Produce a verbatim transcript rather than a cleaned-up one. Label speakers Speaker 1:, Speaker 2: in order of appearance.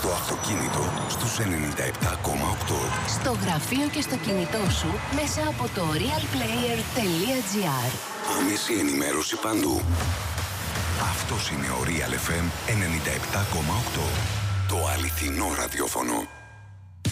Speaker 1: στο αυτοκίνητο στους ενενήντα επτά κόμμα οκτώ.
Speaker 2: Στο γραφείο και στο κινητό σου μέσα από το realplayer τελεία gr.
Speaker 1: Άμεση ενημέρωση παντού. Αυτός είναι ο Real εφ εμ ενενήντα επτά κόμμα οκτώ. Το αληθινό ραδιόφωνο.